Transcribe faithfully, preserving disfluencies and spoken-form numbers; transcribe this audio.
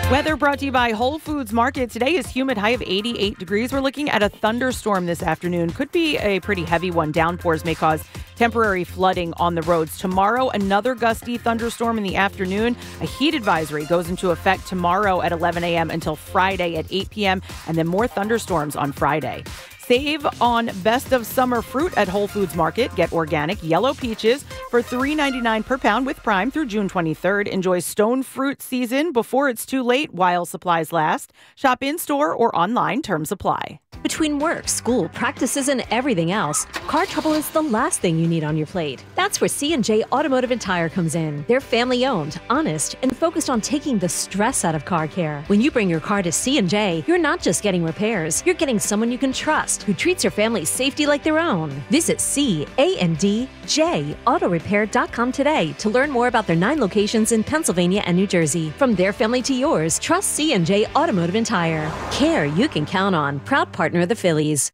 Weather brought to you by Whole Foods Market. Today is humid, high of eighty-eight degrees. We're looking at a thunderstorm this afternoon. Could be a pretty heavy one. Downpours may cause temporary flooding on the roads. Tomorrow, another gusty thunderstorm in the afternoon. A heat advisory goes into effect tomorrow at eleven a.m. until Friday at eight p.m. and then more thunderstorms on Friday. Save on best of summer fruit at Whole Foods Market. Get organic yellow peaches for three ninety-nine per pound with Prime through June twenty-third. Enjoy stone fruit season before it's too late while supplies last. Shop in-store or online. Terms apply. Between work, school, practices, and everything else, car trouble is the last thing you need on your plate. That's where C and J Automotive and Tire comes in. They're family-owned, honest, and focused on taking the stress out of car care. When you bring your car to C and J, you're not just getting repairs, you're getting someone you can trust who treats your family's safety like their own. Visit C and J auto repair dot com today to learn more about their nine locations in Pennsylvania and New Jersey. From their family to yours, trust C and J Automotive and Tire. Care you can count on. Proud partner of the Phillies.